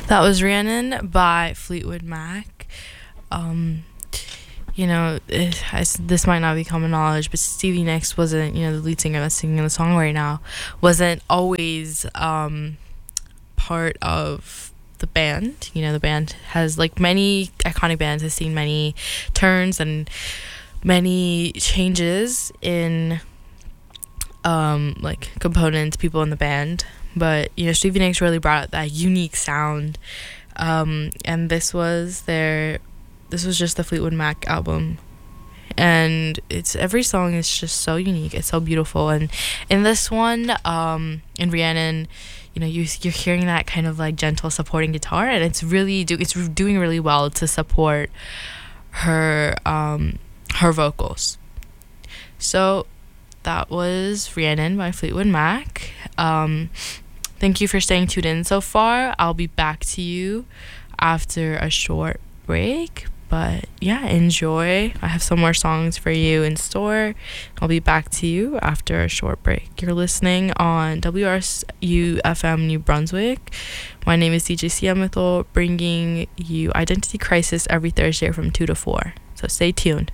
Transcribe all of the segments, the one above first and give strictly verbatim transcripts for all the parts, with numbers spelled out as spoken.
That was Rhiannon by Fleetwood Mac. Um, you know, it, I, this might not be common knowledge, but Stevie Nicks wasn't, you know, the lead singer that's singing the song right now, wasn't always um, part of the band. You know, the band has, like many iconic bands, has seen many turns and many changes in um, like components, people in the band. But, you know, Stevie Nicks really brought out that unique sound. Um, and this was their, this was just the Fleetwood Mac album. And it's, every song is just so unique. It's so beautiful. And in this one, um, in Rhiannon, you know, you, you're hearing that kind of like gentle supporting guitar. And it's really, do, it's doing really well to support her, um, her vocals. So that was Rhiannon by Fleetwood Mac. Um, thank you for staying tuned in so far. I'll be back to you after a short break. But yeah, enjoy. I have some more songs for you in store. I'll be back to you after a short break. You're listening on W R S U F M New Brunswick. My name is D J Siamithol, bringing you Identity Crisis every Thursday from two to four. So stay tuned.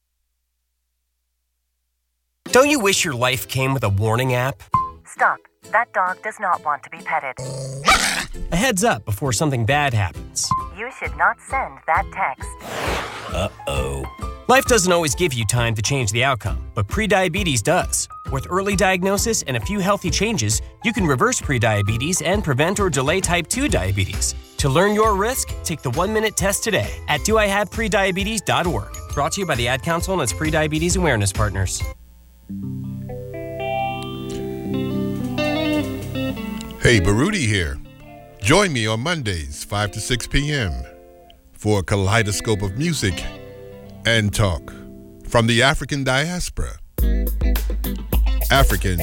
Don't you wish your life came with a warning app? Stop. That dog does not want to be petted. A heads up before something bad happens. You should not send that text. Uh-oh. Life doesn't always give you time to change the outcome, but prediabetes does. With early diagnosis and a few healthy changes, you can reverse prediabetes and prevent or delay type two diabetes. To learn your risk, take the one-minute test today at do I have prediabetes dot org. Brought to you by the Ad Council and its prediabetes awareness partners. Hey, Baruti here. Join me on Mondays, five to six p.m. for a kaleidoscope of music and talk from the African diaspora. African